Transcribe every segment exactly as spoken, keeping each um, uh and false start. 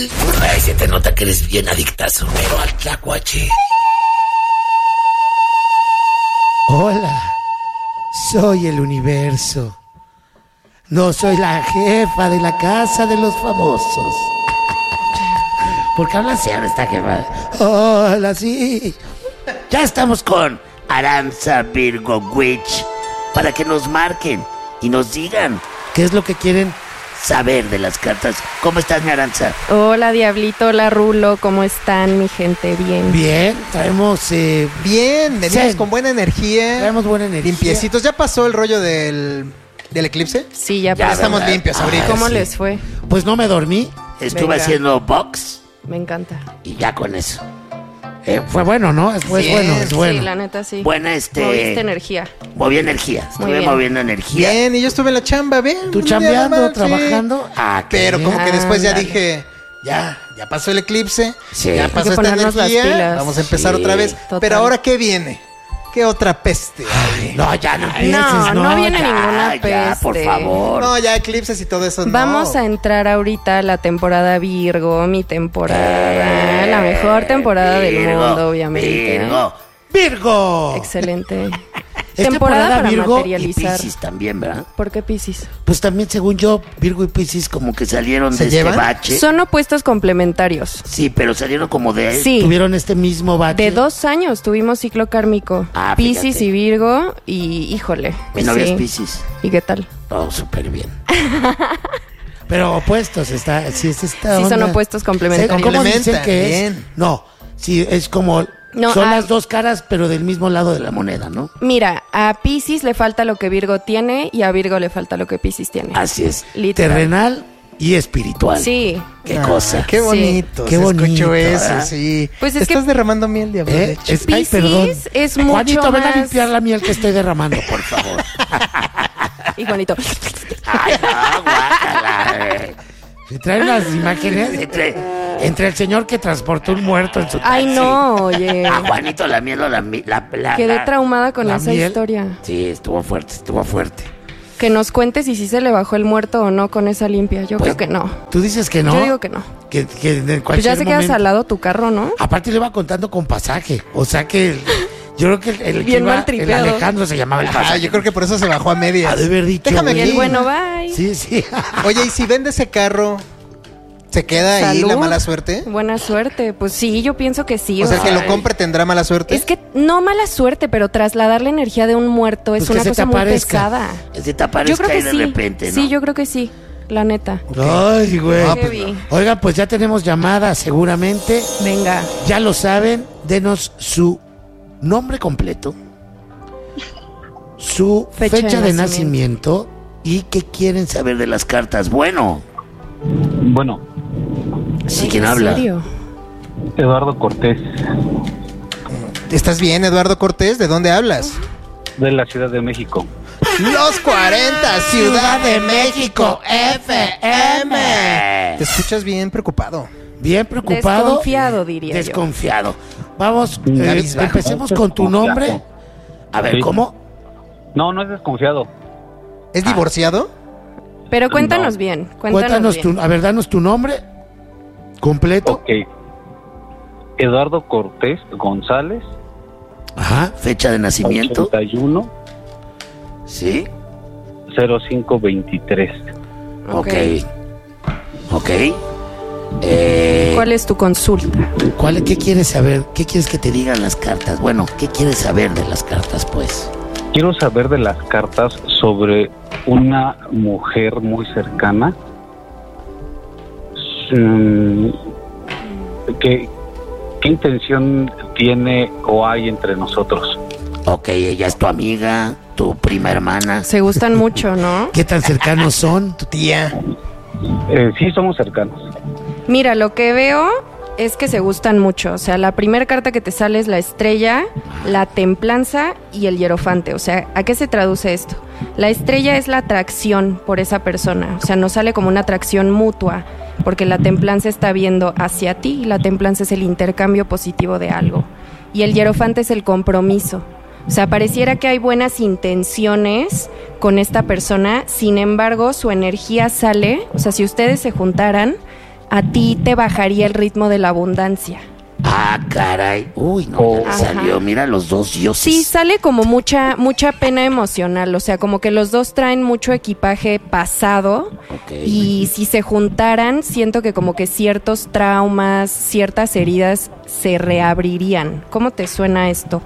Ay, se te nota que eres bien adictazo, pero al tlacuache. Hola, soy el universo. No soy la jefa de la casa de los famosos. ¿Por qué habla así ahora esta jefa? Hola, sí. Ya estamos con Aranza Virgo Witch para que nos marquen y nos digan ¿Qué es lo que quieren saber de las cartas? ¿Cómo estás, mi Aranza? Hola, Diablito, hola, Rulo, ¿cómo están, mi gente? Bien. Bien, traemos... Eh, Bien, venimos sí. con buena energía. Traemos buena energía. Limpiecitos. ¿Ya pasó el rollo del, del eclipse? Sí, ya, Ya pasó. estamos limpios ahorita. ¿Cómo sí. les fue? Pues no me dormí Estuve Venga. haciendo box Me encanta. y ya con eso. Eh, fue bueno, ¿no? Es, fue Sí, bueno, es bueno. Sí, la neta, sí. Buena, este... Moviste energía. Moví energía. Muy Estuve bien. moviendo energía. Bien, y yo estuve en la chamba, bien. ¿Tú un día chambeando, normal, sí. trabajando? Ah, qué Pero como bien. que después ya Ándale. dije, ya, ya pasó el eclipse, Sí. ya Hay pasó que esta ponernos las energía, pilas. vamos a empezar Sí, otra vez. total. Pero ahora, ¿qué viene? ¿Qué otra peste hay? No, ya no empieces, No, no, no viene ya. ninguna Ya, ya, por peste. favor. No, ya eclipses y todo eso, no. Vamos a entrar ahorita a la temporada Virgo, mi temporada, la mejor temporada del Virgo, mundo, obviamente. Virgo. ¡Virgo! Excelente. Es temporada, temporada para Virgo y materializar. Piscis también, ¿verdad? ¿Por qué Piscis? Pues también, según yo, Virgo y Piscis como que salieron ¿Se de llevan? este bache. Son opuestos complementarios. Sí, pero salieron como de... Sí. tuvieron este mismo bache. De dos años tuvimos ciclo kármico. Ah, Piscis fíjate. y Virgo. Y híjole. Mi novia sí. es Piscis. ¿Y qué tal? Todo súper bien. Pero opuestos, está, sí, es esta Sí, son onda. opuestos Sí, complementarios. ¿Cómo dicen Complementan, que es? bien. No, sí, es como... No, son ah. las dos caras, pero del mismo lado de la moneda, ¿no? Mira, a Piscis le falta lo que Virgo tiene y a Virgo le falta lo que Piscis tiene. Así es. Literal. Terrenal y espiritual. Sí. Qué Ah, cosa. Qué Sí. bonito. Qué se bonito, escuchó eso, ¿verdad? sí. Pues es que- Estás derramando miel, diablo. ¿Eh? de hecho. Es, ay, Piscis perdón. es mucho Juanito, ven a más- limpiar la miel que estoy derramando, por favor. Y Juanito. Ay, no, guácala. eh. Se traen las imágenes Entre- entre el señor que transportó un muerto en su taxi. Ay, no, oye. A Juanito la miel o la... mi- la, la Quedé la- traumada con la esa miel. historia. Sí, estuvo fuerte, estuvo fuerte. Que nos cuentes si sí se le bajó el muerto o no con esa limpia. Yo Pues, creo que no. Tú dices que no. Yo digo que no. Que, que en cualquier Pues ya se queda momento- al lado tu carro, ¿no? Aparte le iba contando con pasaje. O sea que el- yo creo que el, el que Bien iba, el maltripeado. Alejandro se llamaba el Ah, pasaje. yo creo que por eso se bajó a medias. Ha de haber dicho, Déjame Y güey. el aquí. bueno, bye. Sí, sí. Oye, ¿y si vende ese carro, se queda ahí Salud. la mala suerte? Buena suerte. Pues sí, yo pienso que sí. O sea, el que Ay. lo compre tendrá mala suerte. Es que no mala suerte, pero trasladar la energía de un muerto es Pues que una se te cosa muy aparezca. pesada. Se te aparezca Yo creo que ahí de sí. repente, ¿no? Sí, yo creo que sí. La neta. Ay, güey. Ah, pues Heavy. Oiga, pues ya tenemos llamada seguramente. Venga. Ya lo saben. Denos su nombre completo, su fecha, Fecha de de nacimiento. ¿Y qué quieren saber de las cartas? Bueno, Bueno, sí, Ay, ¿quién ¿en habla? serio? Eduardo Cortés, ¿Estás bien, Eduardo Cortés? ¿De dónde hablas? de la Ciudad de México. Los cuarenta, Ciudad de México, F M. Te escuchas bien preocupado. Bien preocupado. Desconfiado, diría yo. Desconfiado. Vamos, Mm, eh, cabizbajo. empecemos con tu nombre. A ver, Sí. ¿cómo? No, no es desconfiado. ¿Es divorciado? Pero cuéntanos No. bien. Cuéntanos, Cuéntanos bien. tu, a ver, danos tu nombre completo. Ok. Eduardo Cortés González, Ajá. Fecha de nacimiento. ochenta y uno Sí. cero cinco veintitrés. Ok. Ok. Eh, ¿Cuál es tu consulta? ¿Cuál, ¿Qué quieres saber? ¿Qué quieres que te digan las cartas? Bueno, ¿qué quieres saber de las cartas, pues? Quiero saber de las cartas sobre una mujer muy cercana. Mm, ¿Qué, qué intención tiene o hay entre nosotros? Ok, ella es tu amiga, tu prima hermana. Se gustan mucho, ¿no? ¿Qué tan cercanos son? Tu tía. Eh, sí, somos cercanos. Mira, lo que veo es que se gustan mucho. O sea, la primera carta que te sale es la estrella, la templanza y el hierofante. O sea, ¿a qué se traduce esto? La estrella es la atracción por esa persona. O sea, nos sale como una atracción mutua, porque la templanza está viendo hacia ti y la templanza es el intercambio positivo de algo. Y el hierofante es el compromiso. O sea, pareciera que hay buenas intenciones con esta persona, sin embargo, su energía sale, o sea, si ustedes se juntaran, a ti te bajaría el ritmo de la abundancia. Ah, caray. Uy, no, Oh. ya salió. Mira los dos dioses. Sí, sale como mucha mucha pena emocional, o sea, como que los dos traen mucho equipaje pasado. Ok. Y si se juntaran, siento que como que ciertos traumas, ciertas heridas se reabrirían. ¿Cómo te suena esto?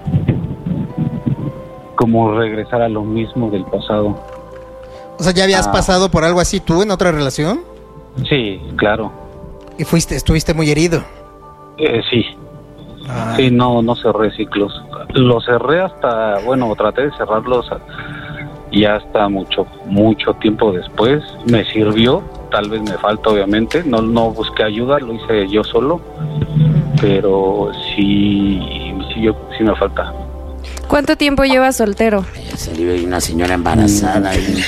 Como regresar a lo mismo del pasado. O sea, ¿ya habías Ah. pasado por algo así tú en otra relación? Sí, claro. Y fuiste, estuviste muy herido. Eh, sí. Ah. Sí, no, no cerré ciclos. Los cerré hasta, bueno, traté de cerrarlos a- y hasta mucho, mucho tiempo después. Me sirvió, tal vez me falta obviamente. No, no busqué ayuda, lo hice yo solo. Pero sí, sí, yo, sí me falta. ¿Cuánto tiempo llevas soltero? Ya salió ahí una señora embarazada ahí.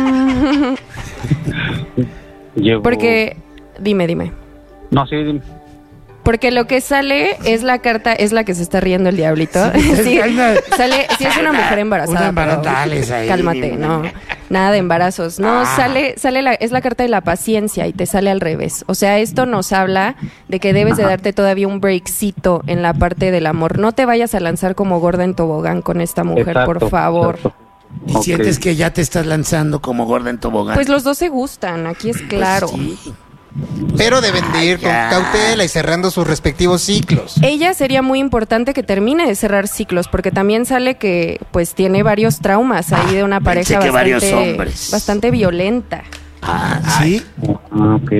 Llevo... Porque, dime, dime. No, sí, dime. Porque lo que sale es la carta, es la que se está riendo el diablito. Sí, Sí, hay una- sale, sí es una mujer embarazada. Una embara- pero dales ahí. cálmate, no. Nada de embarazos. No, Ah. sale, sale la, es la carta de la paciencia y te sale al revés. O sea, esto nos habla de que debes de darte todavía un breakcito en la parte del amor. No te vayas a lanzar como gorda en tobogán con esta mujer, Exacto, por favor. exacto. Y Ok. sientes que ya te estás lanzando como gorda en tobogán. Pues los dos se gustan, aquí es Pues claro. sí. Pero deben de ir con ya. cautela y cerrando sus respectivos ciclos. Ella sería muy importante que termine de cerrar ciclos, porque también sale que pues tiene varios traumas ahí de una pensé pareja que varios bastante, hombres. bastante violenta. Ah, Sí. Ah, ok.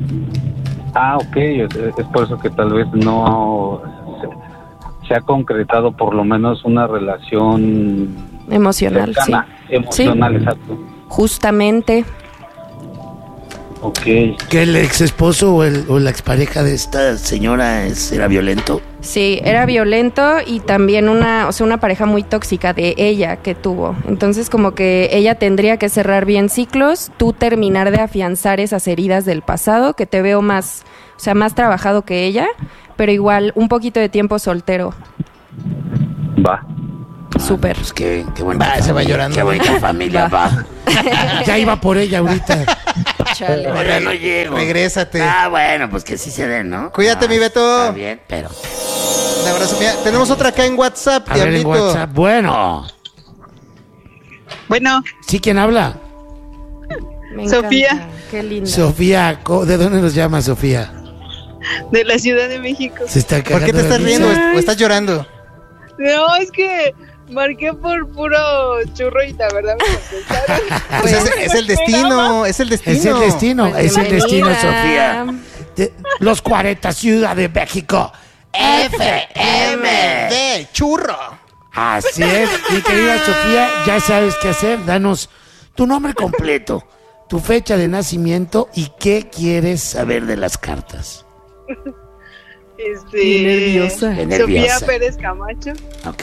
Ah, ok. Es, es por eso que tal vez no se, se ha concretado por lo menos una relación Emocional, cercana, sí. emocional, exacto. Justamente. Ok. ¿Que el ex esposo o, el, o la expareja de esta señora es, era violento? Sí, era violento y también una, o sea, una pareja muy tóxica de ella que tuvo. Entonces, como que ella tendría que cerrar bien ciclos, tú terminar de afianzar esas heridas del pasado, que te veo más, o sea, más trabajado que ella, pero igual un poquito de tiempo soltero. Va. Súper. Pues qué, qué bonita Va, se va familia, llorando. Qué bonita familia va. Ya iba por ella ahorita. Chale. Ahora no llego. Regrésate. Ah, bueno, pues que sí se den, ¿no? Cuídate, Ah, mi Beto. Está bien, pero... Un abrazo. Mira, tenemos otra acá en WhatsApp, A ver en Diablito. WhatsApp. Bueno. Bueno, ¿Sí quién habla? Me encanta. Sofía. Qué linda. Sofía. Co- ¿De dónde nos llama Sofía? de la Ciudad de México. Se está ¿Por cagando qué te de estás risa. riendo o estás llorando? No, es que marqué por puro churro y la verdad me contestaron. Pues es, es el destino, es el destino. Es el destino, Pues es el destino, bienvenida. Sofía. De- los cuarenta Ciudad de México. F M. De churro. Así es, mi querida Sofía, ya sabes qué hacer. Danos tu nombre completo, tu fecha de nacimiento y qué quieres saber de las cartas. Este, Qué nerviosa. Qué Sofía nerviosa. Pérez Camacho, Ok.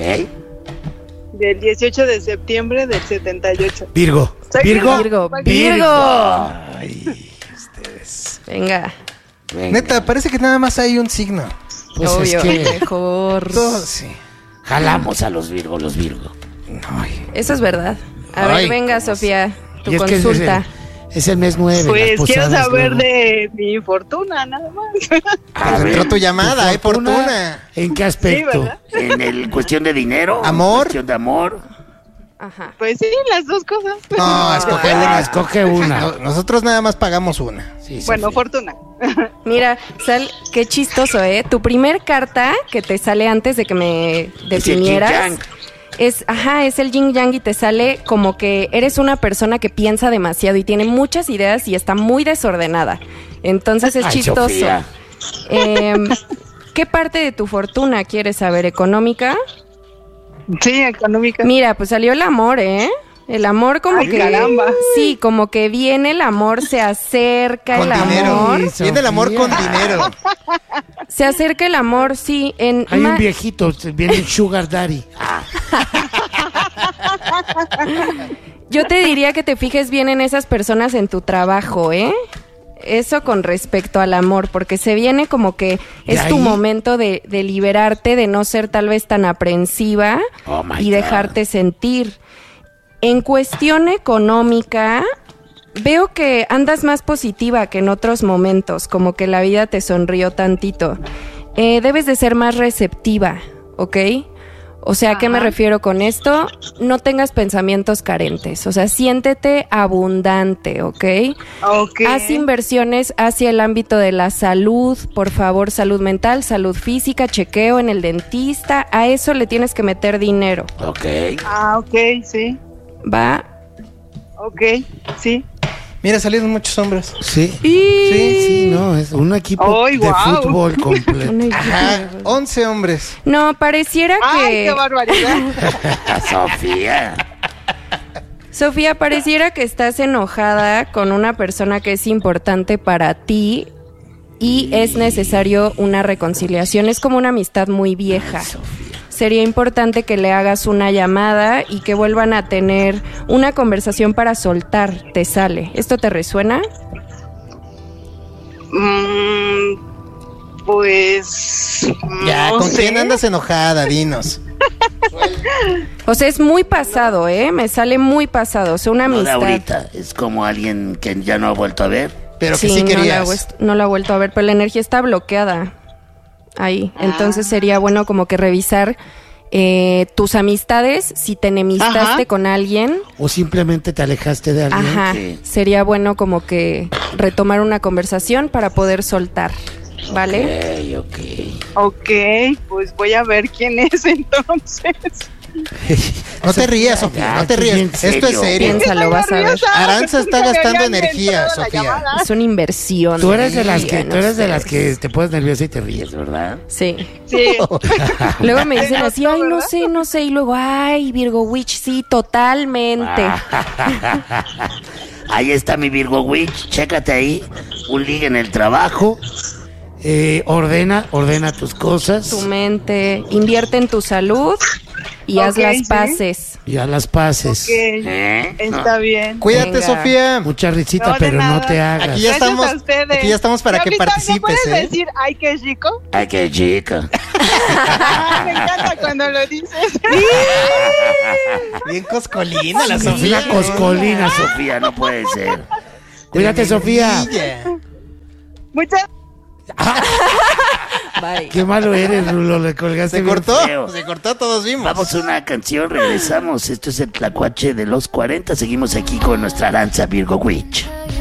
del dieciocho de septiembre del setenta y ocho. Virgo. Soy Virgo. Virgo, Virgo. Virgo. Ay, ustedes. Venga. Venga. Neta, parece que nada más hay un signo. Pues Obvio, es que mejor. Todo, sí. Jalamos a los Virgos, los Virgos. Eso es verdad. A Ay, ver, venga, Sofía, tu y es que es consulta. el- Es el mes nueve. Pues las quiero posadas saber nueve. de mi fortuna, nada más. A ver, Entró tu llamada, ¿Tu hay fortuna. ¿En qué Sí, aspecto? ¿verdad? en el cuestión de dinero. Amor. Cuestión de amor. Ajá. Pues sí, las dos cosas. No, escoge Bueno, una. escoge una. No, nosotros nada más pagamos una. Sí, Bueno, Sofía. fortuna. Mira, Sal, qué chistoso, ¿eh? Tu primer carta que te sale antes de que me definieras yin yang. es, ajá, es el yin yang y te sale como que eres una persona que piensa demasiado y tiene muchas ideas y está muy desordenada. Entonces es Ay, chistoso. Sofía. Em, ¿Qué parte de tu fortuna quieres saber? ¿Económica? Sí, económica. Mira, pues salió el amor, ¿eh? El amor como Ay, que... caramba. Sí, como que viene el amor, se acerca Con el dinero. amor. Sí, Viene el amor con Sofía. dinero. Se acerca el amor, sí. En Hay ma- un viejito, viene un sugar daddy. Yo te diría que te fijes bien en esas personas en tu trabajo, ¿eh? Eso con respecto al amor, porque se viene como que ¿De es tu ahí? momento de, de liberarte, de no ser tal vez tan aprensiva Oh, my y God. dejarte sentir. En cuestión económica, veo que andas más positiva que en otros momentos, como que la vida te sonrió tantito. Eh, debes de ser más receptiva, ¿ok? O sea, ¿a qué me refiero con esto? No tengas pensamientos carentes, o sea, siéntete abundante, ¿ok? Ok. Haz inversiones hacia el ámbito de la salud, por favor, salud mental, salud física, chequeo en el dentista, a eso le tienes que meter dinero. Ok. Ah, ok, sí. ¿Va? Ok, sí. Mira, salieron muchos hombres. Sí. Y... Sí, sí, no, es un equipo ¡Ay, de guau! fútbol completo. Una idea. Ajá, once hombres. No, pareciera ¡Ay, que... qué barbaridad! Sofía. Sofía, pareciera que estás enojada con una persona que es importante para ti y es necesario una reconciliación. Es como una amistad muy vieja. Sería importante que le hagas una llamada y que vuelvan a tener una conversación para soltar. Te sale. ¿Esto te resuena? Mm, pues... Ya, no ¿con sé. quién andas enojada? Dinos. O sea, es muy pasado, ¿eh? Me sale muy pasado. O sea, una No de amistad. ahorita. Es como alguien que ya no ha vuelto a ver. Pero que Sí, sí no la, he querías. vuest- no la he vuelto a ver, pero la energía está bloqueada ahí. Entonces Ah. sería bueno como que revisar eh, tus amistades, si te enemistaste Ajá. con alguien. O simplemente te alejaste de alguien. Ajá, Sí. sería bueno como que retomar una conversación para poder soltar, ¿vale? Ok, ok. Ok, pues voy a ver quién es entonces. No te rías, Sofía, no te estoy rías. en Esto es serio. serio. Piénsalo, vas a ver. nerviosa. Aranza está Se me gastando había energía, entrado la Sofía. llamada. Es una inversión. Tú eres de las que, energía tú en eres de las ustedes. que te pones nerviosa y te ríes. Es verdad. Sí. Sí. Luego me dicen así, ay, no ¿verdad? sé, no sé. Y luego, ay, Virgo Witch, sí, totalmente. Ahí está mi Virgo Witch. Chécate ahí. Un ligue en el trabajo. Eh, ordena, ordena tus cosas. Tu mente, invierte en tu salud y haz Ok, las sí. paces. Y a las paces. Ok, ¿Eh? está bien. Cuídate, Venga. Sofía. Mucha risita, No, de pero no nada. te hagas. Aquí ya Gracias estamos- a ustedes. aquí ya estamos para Y que ahorita, ¿me participes, puedes ¿eh? decir, ay, qué chico? Ay, qué chica. Ah, me encanta cuando lo dices. Bien coscolina la Es Sofía. una coscolina, Sofía. Sofía, no puede ser. Cuídate, Sofía. Tremendilla. Muchas Bye. Qué malo eres, Rulo. Le colgaste Se bien cortó, feo. se cortó, todos vimos. Vamos a una canción, regresamos. Esto es el Tlacuache de los cuarenta. Seguimos aquí con nuestra Aranza Virgo Witch.